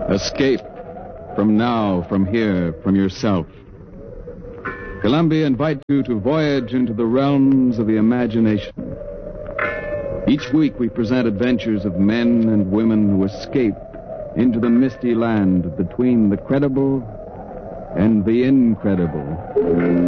Escape from now, from here, from yourself. Columbia invites you to voyage into the realms of the imagination. Each week we present adventures of men and women who escape into the misty land between the credible and the incredible.